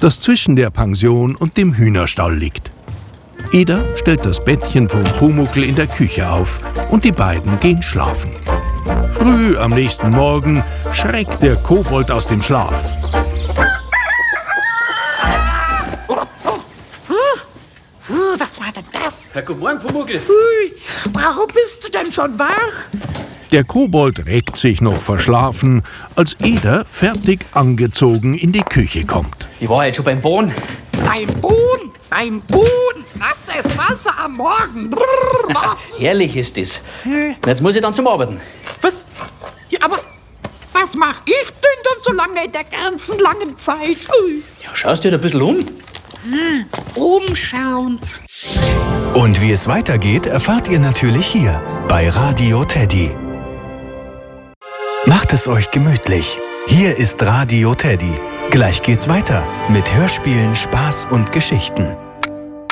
das zwischen der Pension und dem Hühnerstall liegt. Eder stellt das Bettchen vom Pumuckl in der Küche auf und die beiden gehen schlafen. Früh am nächsten Morgen schreckt der Kobold aus dem Schlaf. Was war denn das? Ja, guten Morgen, Pumuckl. Warum bist du denn schon wach? Der Kobold reckt sich noch verschlafen, als Eder fertig angezogen in die Küche kommt. Ich war heute schon beim Bohnen. Beim Boden. Nasses Wasser am Morgen. Herrlich ist das. Na, jetzt muss ich dann zum Arbeiten. Was? Ja, aber was mach ich denn dann so lange in der ganzen langen Zeit? Ja, schaust du dir ein bisschen um? Umschauen. Und wie es weitergeht, erfahrt ihr natürlich hier bei Radio Teddy. Macht es euch gemütlich. Hier ist Radio Teddy. Gleich geht's weiter mit Hörspielen, Spaß und Geschichten.